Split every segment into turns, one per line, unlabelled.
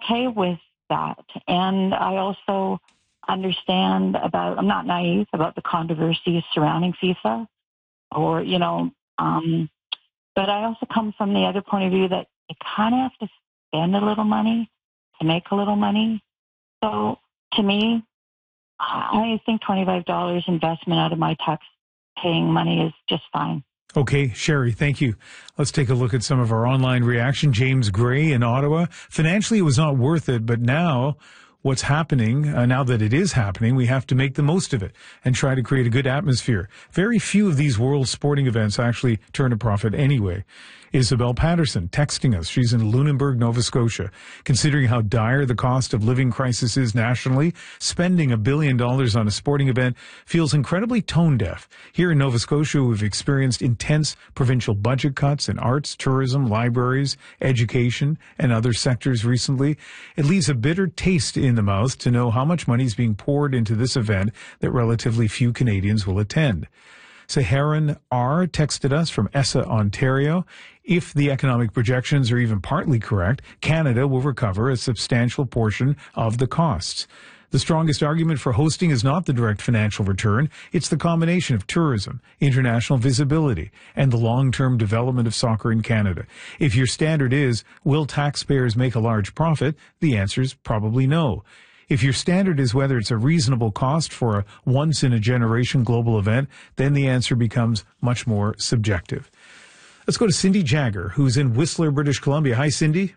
okay with that. And I also understand I'm not naive about the controversies surrounding FIFA or, but I also come from the other point of view that you kind of have to spend a little money to make a little money. So to me, I think $25 investment out of my tax paying money is just fine.
Okay, Sherry, thank you. Let's take a look at some of our online reaction. James Gray in Ottawa. Financially, it was not worth it, but now what's happening, now that it is happening, we have to make the most of it and try to create a good atmosphere. Very few of these world sporting events actually turn a profit anyway. Isabel Patterson texting us. She's in Lunenburg, Nova Scotia. Considering how dire the cost of living crisis is nationally, spending $1 billion on a sporting event feels incredibly tone deaf. Here in Nova Scotia, we've experienced intense provincial budget cuts in arts, tourism, libraries, education, and other sectors recently. It leaves a bitter taste in the mouth to know how much money is being poured into this event that relatively few Canadians will attend. Saharan R. texted us from Essa, Ontario. If the economic projections are even partly correct, Canada will recover a substantial portion of the costs. The strongest argument for hosting is not the direct financial return. It's the combination of tourism, international visibility, and the long-term development of soccer in Canada. If your standard is, will taxpayers make a large profit? The answer is probably no. If your standard is whether it's a reasonable cost for a once-in-a-generation global event, then the answer becomes much more subjective. Let's go to Cindy Jagger, who's in Whistler, British Columbia. Hi, Cindy.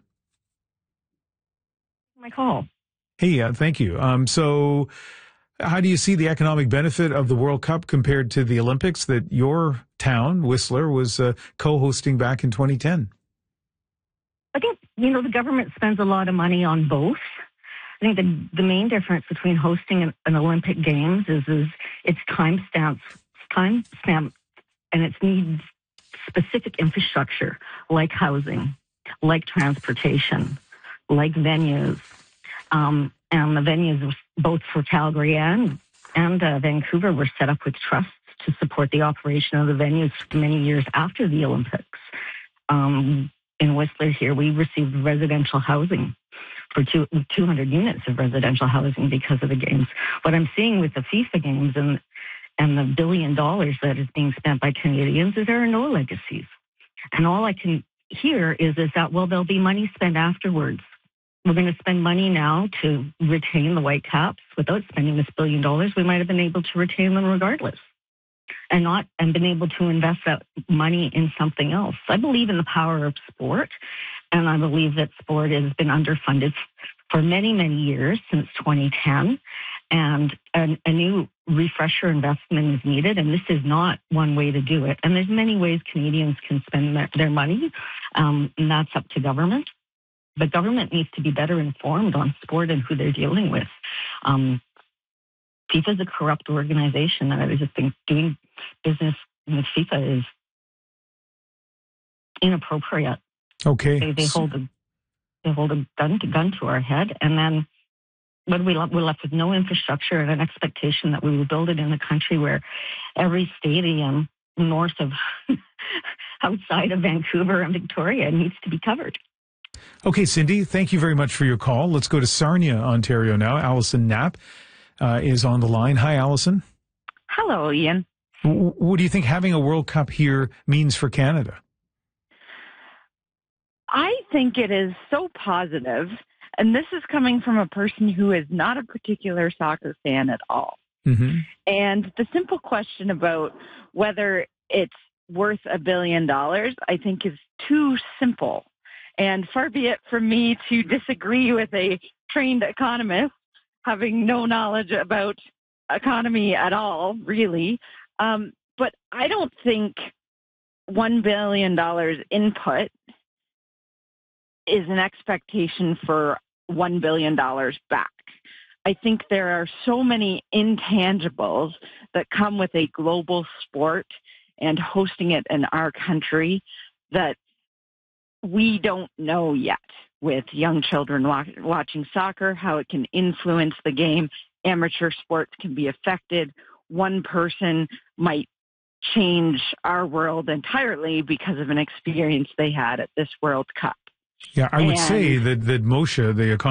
My call.
Hey, thank you. So how do you see the economic benefit of the World Cup compared to the Olympics that your town, Whistler, was co-hosting back in 2010?
I think, the government spends a lot of money on both. I think the main difference between hosting an Olympic Games is its timestamp, and it needs specific infrastructure like housing, like transportation, like venues. And the venues, both for Calgary and Vancouver, were set up with trusts to support the operation of the venues for many years after the Olympics. In Whistler here, we received residential housing for 200 units of residential housing because of the games. What I'm seeing with the FIFA games and the $1 billion that is being spent by Canadians is there are no legacies. And all I can hear is that, well, there'll be money spent afterwards. We're going to spend money now to retain the Whitecaps. Without spending this $1 billion, we might have been able to retain them regardless and been able to invest that money in something else. I believe in the power of sport, and I believe that sport has been underfunded for many, many years, since 2010, and a new refresher investment is needed, and this is not one way to do it. And there's many ways Canadians can spend their money, and that's up to government. But government needs to be better informed on sport and who they're dealing with. FIFA is a corrupt organization, and I just think doing business with FIFA is inappropriate.
Okay.
They hold a gun to our head, and then we're left with no infrastructure and an expectation that we will build it in a country where every stadium north of outside of Vancouver and Victoria needs to be covered.
Okay, Cindy, thank you very much for your call. Let's go to Sarnia, Ontario now. Allison Knapp is on the line. Hi, Allison.
Hello, Ian.
What do you think having a World Cup here means for Canada?
I think it is so positive, and this is coming from a person who is not a particular soccer fan at all.
Mm-hmm.
And the simple question about whether it's worth $1 billion, I think, is too simple. And far be it from me to disagree with a trained economist, having no knowledge about economy at all, really. But I don't think $1 billion input is an expectation for $1 billion back. I think there are so many intangibles that come with a global sport and hosting it in our country that we don't know yet, with young children watching soccer, how it can influence the game. Amateur sports can be affected. One person might change our world entirely because of an experience they had at this World Cup.
Yeah, I would say that Moshe, the